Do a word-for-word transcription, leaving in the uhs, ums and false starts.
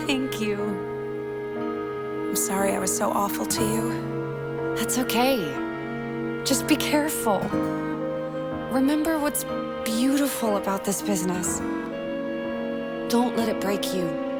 Thank you. I'm sorry I was so awful to you. That's okay. Just be careful. Remember what's beautiful about this business. Don't let it break you.